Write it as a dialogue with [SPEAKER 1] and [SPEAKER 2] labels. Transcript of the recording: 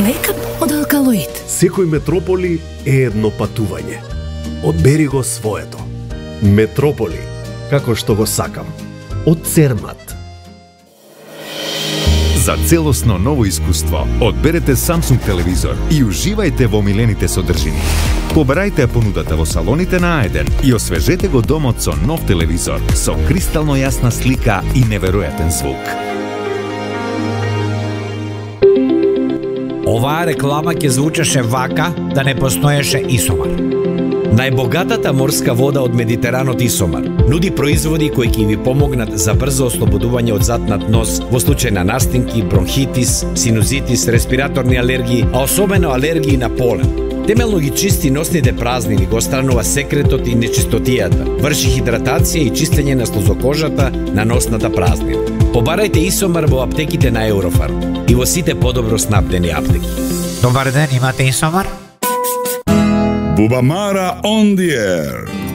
[SPEAKER 1] Мекап од алкалоид.
[SPEAKER 2] Секој Метрополи е едно патување. Одбери го своето. Метрополи, како што го сакам. Од Цермат.
[SPEAKER 3] За целосно ново искуство, одберете Samsung телевизор и уживајте во омилените содржини. Побарајте понудата во салоните на А1 и освежете го домот со нов телевизор со кристално јасна слика и неверојатен звук.
[SPEAKER 4] Оваа реклама ќе звучеше вака да не постоеше Исомар. Најбогатата морска вода од Медитеранот Исомар нуди производи кои ќе ви помогнат за брзо ослободување од затнат нос во случај на настинки, бронхитис, синузитис, респираторни алергии, а особено алергии на полен. Темелно ги чисти носните празнини, го отстранува секретот и нечистотијата, врши хидратација и чистење на слозокожата на носната празнина. Побарајте Исомар во аптеките на Еврофарм и во сите подобро снабдени аптеки.
[SPEAKER 5] Добар ден, имате Исомар?
[SPEAKER 6] Bubamara on the air.